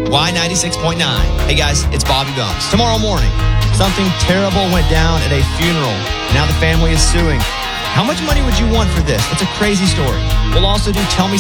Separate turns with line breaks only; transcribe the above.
Y96.9. Hey guys, it's Bobby Bones. Tomorrow morning, something terrible went down at a funeral. Now the family is suing. How much money would you want for this? It's a crazy story. We'll also do Tell Me